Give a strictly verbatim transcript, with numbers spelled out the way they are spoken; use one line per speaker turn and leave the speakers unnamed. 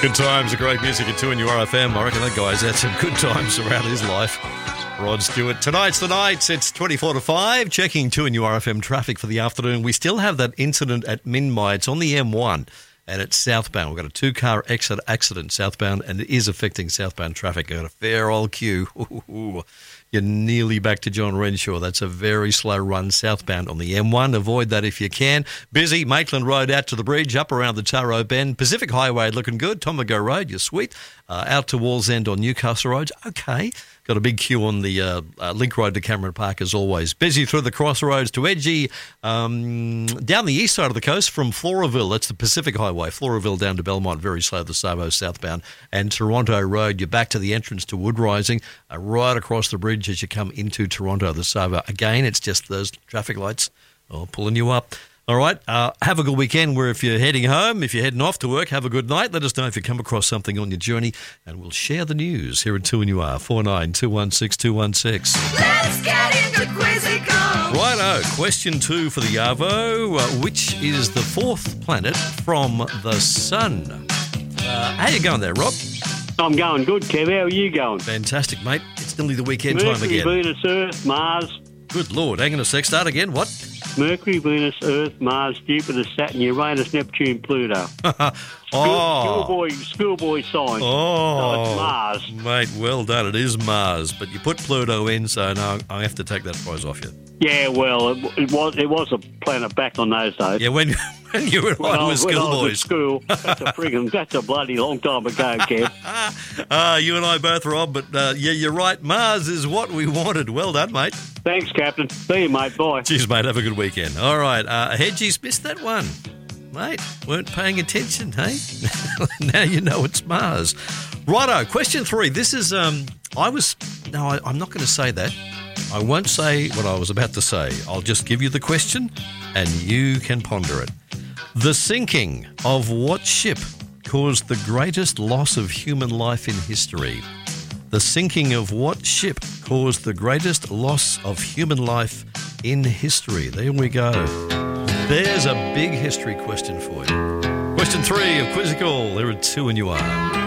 Good times, a great music at two and U R F M. I reckon that guy's had some good times around his life. Rod Stewart. Tonight's the night. It's twenty-four to five. Checking two and U R F M traffic for the afternoon. We still have that incident at Minmai. It's on the M one and it's southbound. We've got a two-car exit accident southbound and it is affecting southbound traffic. I've got a fair old queue. Ooh, you're nearly back to John Renshaw. That's a very slow run southbound on the M one. Avoid that if you can. Busy. Maitland Road out to the bridge, up around the Taro Bend. Pacific Highway looking good. Tomago Road, you're sweet. Uh, out to Wallsend on Newcastle Road. Okay. Got a big queue on the uh, uh, Link Road to Cameron Park as always. Busy through the crossroads to Edgy. Um, down the east side of the coast from Floraville. That's the Pacific Highway. Floraville down to Belmont. Very slow. The Savo southbound. And Toronto Road. You're back to the entrance to Wood Rising. Uh, right across the bridge as you come into Toronto. The Savo. Again, it's just those traffic lights oh, pulling you up. All right, uh, have a good weekend where if you're heading home, if you're heading off to work, have a good night. Let us know if you come across something on your journey and we'll share the news here at two and U R, four nine two one six two one six.
Let's get into Quizzical.
Righto, question two for the Arvo. Uh, which is the fourth planet from the Sun? Uh, how you going there, Rob?
I'm going good, Kev. How are you going?
Fantastic, mate. It's nearly the weekend
Mercury,
time again.
Venus, Earth, Mars.
Good Lord. Hang on a sec. Start again. What?
Mercury, Venus, Earth, Mars, Jupiter, Saturn, Uranus, Neptune, Pluto.
oh.
Schoolboy, schoolboy sign.
Oh.
So it's Mars.
Mate, well done. It is Mars. But you put Pluto in, so no, I have to take that prize off you.
Yeah, well, it, it was it was a planet back on those days.
Yeah, when, when you were
When I
on with
was, when I was
schoolboys.
at school. That's a friggin', that's a bloody long time ago, Kev.
uh, you and I both, Rob, but uh, yeah, you're right. Mars is what we wanted. Well done, mate.
Thanks, Captain. See you, mate. Bye.
Cheers, mate. Have a good weekend. All right. Uh, Hedgies missed that one. Mate, weren't paying attention, hey? Now you know it's Mars. Righto, question three. This is, um, I was, no, I, I'm not going to say that. I won't say what I was about to say. I'll just give you the question and you can ponder it. The sinking of what ship caused the greatest loss of human life in history? The sinking of what ship caused the greatest loss of human life in history? There we go. There's a big history question for you. Question three of Quizzical. There are two and you are.